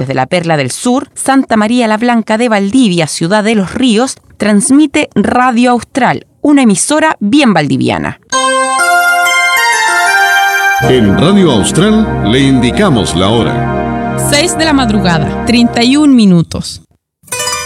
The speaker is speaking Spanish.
desde la Perla del Sur, Santa María la Blanca de Valdivia, Ciudad de los Ríos, transmite Radio Austral, una emisora bien valdiviana. En Radio Austral le indicamos la hora. 6 de la madrugada, 31 minutos.